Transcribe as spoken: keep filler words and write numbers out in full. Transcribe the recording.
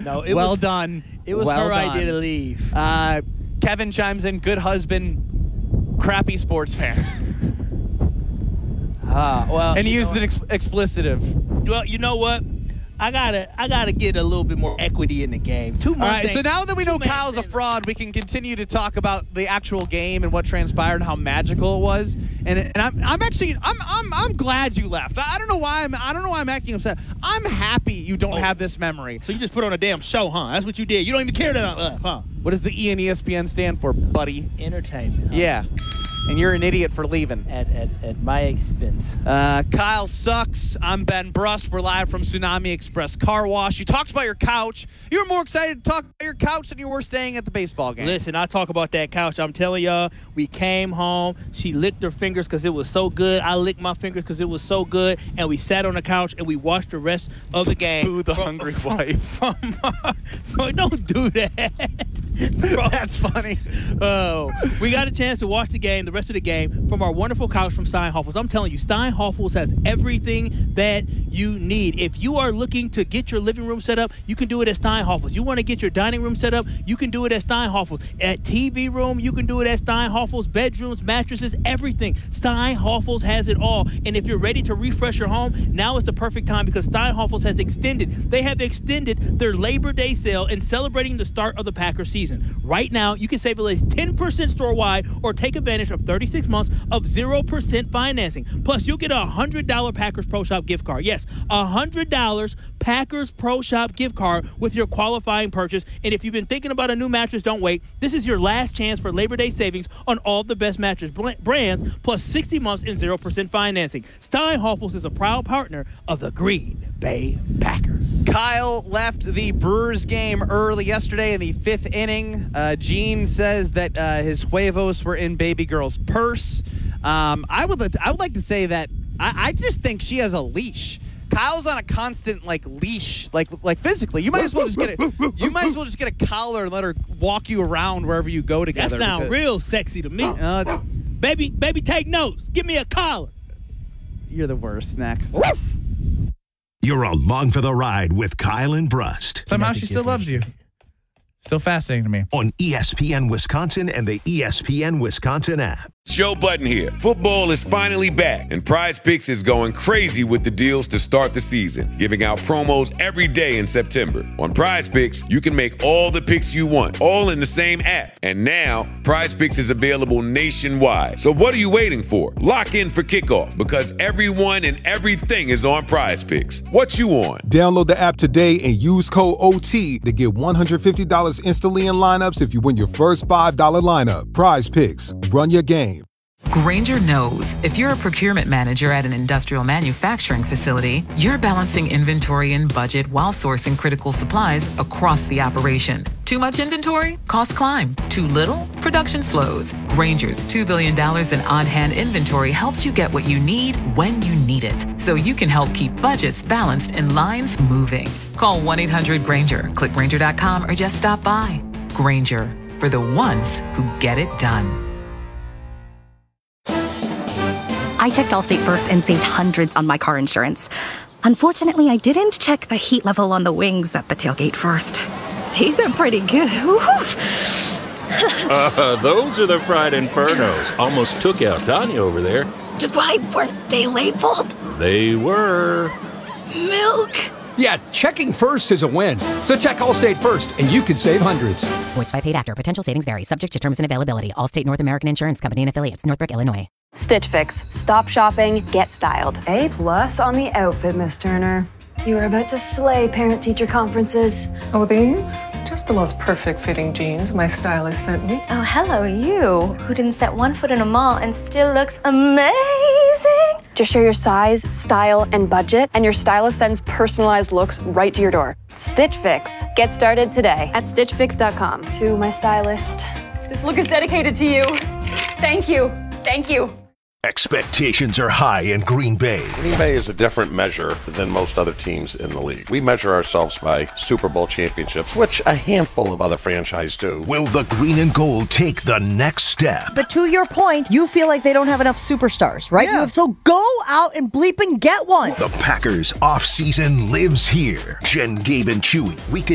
no, it well was, done. It was well her done. idea to leave. Uh, Kevin chimes in, good husband, crappy sports fan. Ah, well, and he you used know an ex- explicitive. Well, you know what? I gotta, I gotta get a little bit more equity in the game. Two months. All right, so ain't- now that we know two months Kyle's a ain't- fraud, we can continue to talk about the actual game and what transpired and how magical it was. And, and I'm, I'm actually, I'm, I'm, I'm glad you left. I, I don't know why I'm, I don't know why I'm acting upset. I'm happy you don't Oh. have this memory. So you just put on a damn show, huh? That's what you did. You don't even care that I left, huh? What does the E and E S P N stand for, buddy? Entertainment. Huh? Yeah. And you're an idiot for leaving. At, at, at my expense. Uh, Kyle sucks. I'm Ben Brust. We're live from Tsunami Express Car Wash. You talked about your couch. You were more excited to talk about your couch than you were staying at the baseball game. Listen, I talk about that couch. I'm telling y'all, we came home. She licked her fingers because it was so good. I licked my fingers because it was so good. And we sat on the couch and we watched the rest of the game. Boo the from, hungry from, wife. From, from, don't do that. From, That's funny. Oh, we got a chance to watch the game, the rest of the game, from our wonderful couch from Steinhoffels. I'm telling you, Steinhoffels has everything that you need. If you are looking to get your living room set up, you can do it at Steinhoffels. You want to get your dining room set up, you can do it at Steinhoffels. At T V room, you can do it at Steinhoffels. Bedrooms, mattresses, everything. Steinhoffels has it all. And if you're ready to refresh your home, now is the perfect time because Steinhoffels has extended. They have extended their Labor Day sale and celebrating the start of the Packers season. Right now, you can save at least ten percent store-wide or take advantage of thirty-six months of zero percent financing. Plus, you'll get a one hundred dollars Packers Pro Shop gift card. Yes, a one hundred dollars Packers Pro Shop gift card with your qualifying purchase. And if you've been thinking about a new mattress, don't wait. This is your last chance for Labor Day savings on all the best mattress brands, plus sixty months in zero percent financing. Steinhoffels is a proud partner of the Green Bay Packers. Kyle left the Brewers game early yesterday in the fifth inning. Uh, Gene says that uh, his huevos were in baby girl's purse. Um, I would I would like to say that I, I just think she has a leash. Kyle's on a constant like leash, like like physically. You might as well just get a, you might as well just get a collar and let her walk you around wherever you go together. That sounds because, real sexy to me. Uh, baby, baby, take notes. Give me a collar. You're the worst. Next. Woof. You're along for the ride with Kyle and Brust Somehow she still loves you. Still fascinating to me. on E S P N Wisconsin and the E S P N Wisconsin app. Joe Budden here. Football is finally back, and Prize Picks is going crazy with the deals to start the season, giving out promos every day in September. On Prize Picks, you can make all the picks you want, all in the same app. And now, Prize Picks is available nationwide. So what are you waiting for? Lock in for kickoff, because everyone and everything is on Prize Picks. What you on? Download the app today and use code O T to get one hundred fifty dollars instantly in lineups if you win your first five dollars lineup. Prize Picks. Run your game. Grainger knows if you're a procurement manager at an industrial manufacturing facility, you're balancing inventory and budget while sourcing critical supplies across the operation. Too much inventory? Costs climb. Too little? Production slows. Grainger's two billion dollars in on-hand inventory helps you get what you need when you need it, so you can help keep budgets balanced and lines moving. Call one eight hundred Grainger, click Grainger dot com, or just stop by. Grainger, for the ones who get it done. I checked Allstate first and saved hundreds on my car insurance. Unfortunately, I didn't check the heat level on the wings at the tailgate first. These are pretty good. uh, those are the fried infernos. Almost took out Tanya over there. Why weren't they labeled? They were. Milk. Yeah, checking first is a win. So check Allstate first, and you could save hundreds. Voiced by paid actor. Potential savings vary. Subject to terms and availability. Allstate North American Insurance Company and affiliates. Northbrook, Illinois. Stitch Fix. Stop shopping, get styled. A plus on the outfit, Miss Turner. You were about to slay parent-teacher conferences. Oh, these? Just the most perfect fitting jeans my stylist sent me. Oh, hello, you, who didn't set one foot in a mall and still looks amazing. Just share your size, style, and budget, and your stylist sends personalized looks right to your door. Stitch Fix. Get started today at stitch fix dot com. To my stylist, this look is dedicated to you. Thank you. Thank you. Expectations are high in Green Bay. Green Bay is a different measure than most other teams in the league. We measure ourselves by Super Bowl championships, which a handful of other franchises do. Will the green and gold take the next step? But to your point, you feel like they don't have enough superstars, right? Yeah. You, so go out and bleep and get one. The Packers off-season lives here. Jen, Gabe, and Chewy. Weekday